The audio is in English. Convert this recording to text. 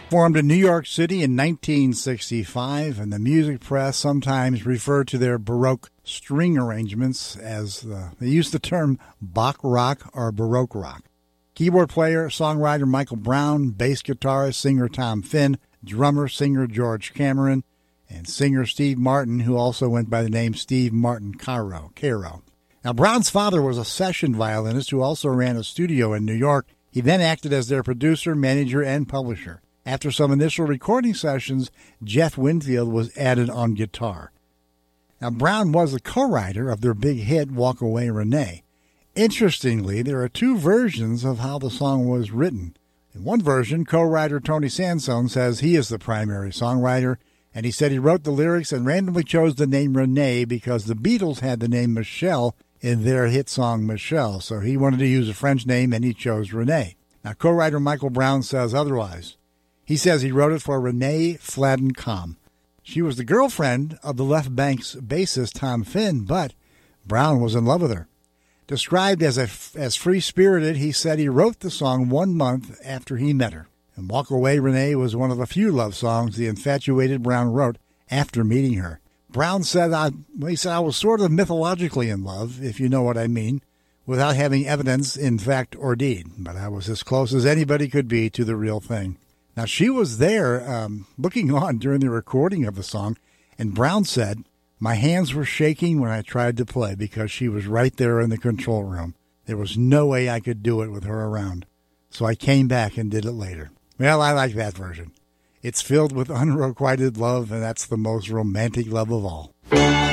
Formed in New York City in 1965, and the music press sometimes referred to their Baroque string arrangements as, they used the term Bach rock or Baroque rock. Keyboard player, songwriter Michael Brown, bass guitarist, singer Tom Finn, drummer, singer George Cameron, and singer Steve Martin, who also went by the name Steve Martin Caro. Now, Brown's father was a session violinist who also ran a studio in New York. He then acted as their producer, manager, and publisher. After some initial recording sessions, Jeff Winfield was added on guitar. Now, Brown was the co-writer of their big hit, Walk Away Renee. Interestingly, there are two versions of how the song was written. In one version, co-writer Tony Sansone says he is the primary songwriter, and he said he wrote the lyrics and randomly chose the name Renee because the Beatles had the name Michelle in their hit song Michelle, so he wanted to use a French name and he chose Renee. Now, co-writer Michael Brown says otherwise. He says he wrote it for Renee Fladen-Kamm. She was the girlfriend of the Left Bank's bassist Tom Finn, but Brown was in love with her. Described as free-spirited, he said he wrote the song 1 month after he met her. And Walk Away Renee was one of a few love songs the infatuated Brown wrote after meeting her. Brown said, I was sort of mythologically in love, if you know what I mean, without having evidence in fact or deed. But I was as close as anybody could be to the real thing. Now, she was there looking on during the recording of the song, and Brown said, my hands were shaking when I tried to play because she was right there in the control room. There was no way I could do it with her around. So I came back and did it later. Well, I like that version. It's filled with unrequited love, and that's the most romantic love of all.